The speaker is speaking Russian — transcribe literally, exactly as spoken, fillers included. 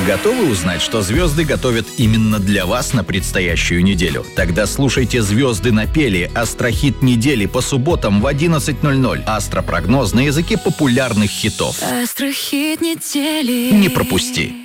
Готовы узнать, что звезды готовят именно для вас на предстоящую неделю? Тогда слушайте «Звезды напели» — астрохит недели по субботам в одиннадцать ноль ноль. Астропрогноз на языке популярных хитов. Астрохит недели. Не пропусти!